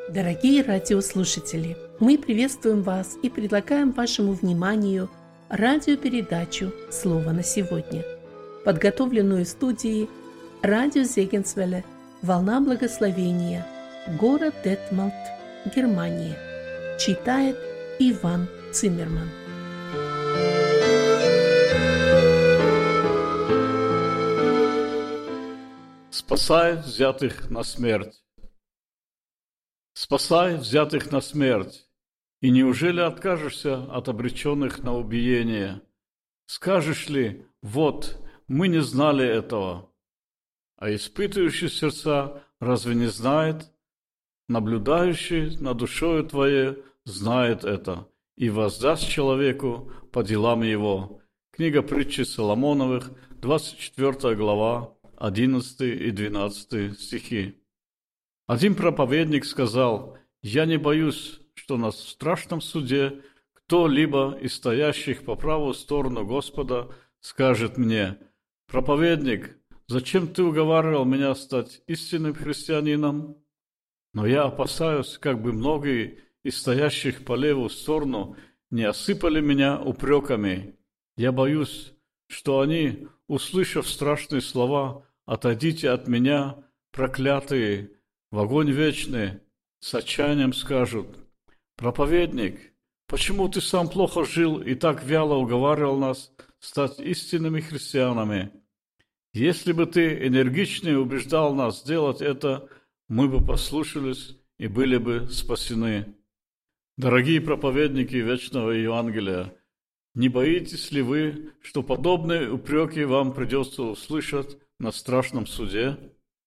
Дорогие радиослушатели, мы приветствуем вас и предлагаем вашему вниманию радиопередачу «Слово на сегодня», подготовленную студией радио Зегенсвелле «Волна благословения», город Детмалт, Германия. Читает Иван Циммерман. Спасай взятых на смерть. Спасай взятых на смерть. И неужели откажешься от обреченных на убиение? Скажешь ли: вот, мы не знали этого? А испытывающий сердца разве не знает? Наблюдающий над душою твоей знает это и воздаст человеку по делам его. Книга притчи Соломоновых, 24 глава, 11 и 12 стихи. Один проповедник сказал: «Я не боюсь, что на страшном суде кто-либо из стоящих по правую сторону Господа скажет мне: проповедник, зачем ты уговаривал меня стать истинным христианином? Но я опасаюсь, как бы многие из стоящих по левую сторону не осыпали меня упреками. Я боюсь, что они, услышав страшные слова: отойдите от меня, проклятые, в огонь вечный, с отчаянием скажут: проповедник, почему ты сам плохо жил и так вяло уговаривал нас стать истинными христианами? Если бы ты энергичнее убеждал нас сделать это, мы бы послушались и были бы спасены». Дорогие проповедники вечного Евангелия, не боитесь ли вы, что подобные упреки вам придется услышать на страшном суде?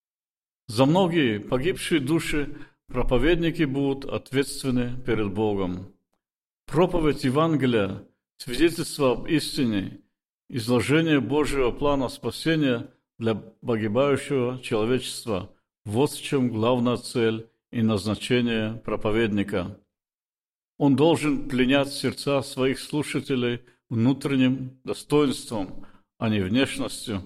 За многие погибшие души проповедники будут ответственны перед Богом. Проповедь Евангелия, свидетельство об истине, изложение Божьего плана спасения для погибающего человечества – вот в чем главная цель и назначение проповедника. Он должен пленять сердца своих слушателей внутренним достоинством, а не внешностью.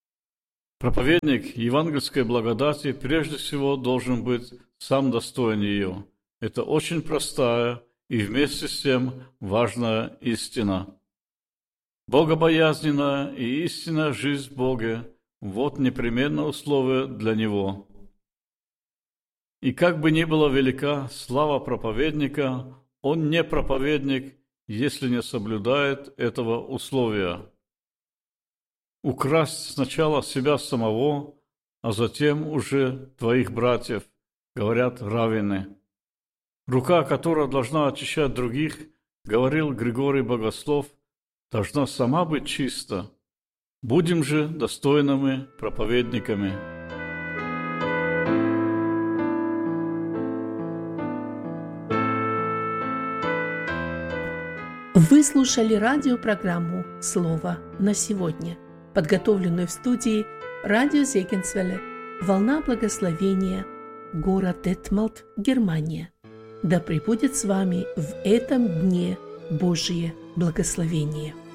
Проповедник евангельской благодати прежде всего должен быть сам достоин ее. Это очень простая и вместе с тем важная истина. Богобоязненная и истинная жизнь в Боге – вот непременное условие для него. И как бы ни была велика слава проповедника, он не проповедник, если не соблюдает этого условия. Украсть сначала себя самого, а затем уже твоих братьев, говорят раввины. Рука, которая должна очищать других, говорил Григорий Богослов, должна сама быть чиста. Будем же достойными проповедниками. Вы слушали радиопрограмму «Слово на сегодня», подготовленную в студии радио Зегенсвелле «Волна благословения», город Детмалт, Германия. Да пребудет с вами в этом дне Божие благословение.